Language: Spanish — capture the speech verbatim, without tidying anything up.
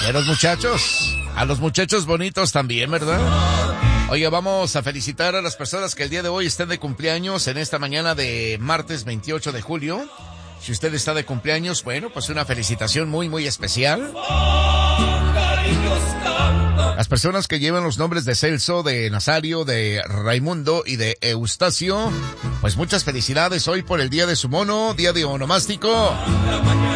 De los muchachos. A los muchachos bonitos también, ¿verdad? Oye, vamos a felicitar a las personas que el día de hoy estén de cumpleaños en esta mañana de martes veintiocho de julio. Si usted está de cumpleaños, bueno, pues una felicitación muy, muy especial. Las personas que llevan los nombres de Celso, de Nazario, de Raimundo y de Eustacio, pues muchas felicidades hoy por el día de su mono, día de onomástico.